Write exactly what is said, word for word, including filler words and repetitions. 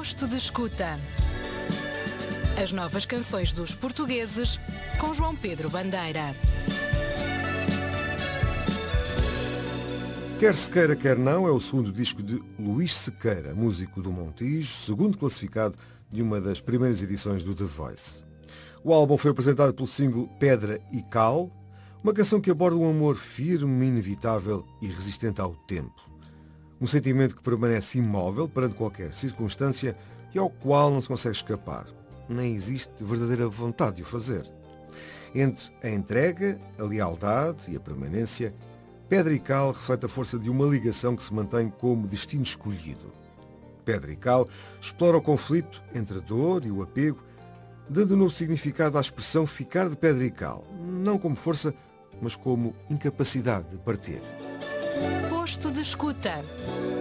Posto de Escuta. As novas canções dos portugueses com João Pedro Bandeira. Quer se queira, quer não, é o segundo disco de Luís Sequeira, músico do Montijo, segundo classificado de uma das primeiras edições do The Voice. O álbum foi apresentado pelo single Pedra e Cal, uma canção que aborda um amor firme, inevitável e resistente ao tempo. Um sentimento que permanece imóvel perante qualquer circunstância e ao qual não se consegue escapar. Nem existe verdadeira vontade de o fazer. Entre a entrega, a lealdade e a permanência, Pedra e Cal reflete a força de uma ligação que se mantém como destino escolhido. Pedra e Cal explora o conflito entre a dor e o apego, dando novo significado à expressão ficar de pedra e cal, não como força, mas como incapacidade de partir. Posto de Escuta.